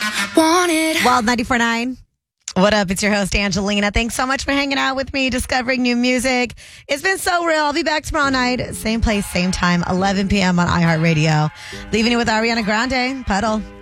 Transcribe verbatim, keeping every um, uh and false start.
Want it. Wild ninety-four point nine. What up? It's your host, Angelina. Thanks so much for hanging out with me, discovering new music. It's been so real. I'll be back tomorrow night, same place, same time, eleven p.m. on iHeartRadio. Leaving you with Ariana Grande, Puddle.